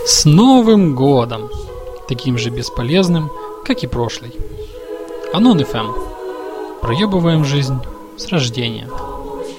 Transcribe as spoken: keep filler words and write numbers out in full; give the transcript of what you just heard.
С Новым годом! Таким же бесполезным, как и прошлый. Анон эф эм. Проебываем жизнь с рождения.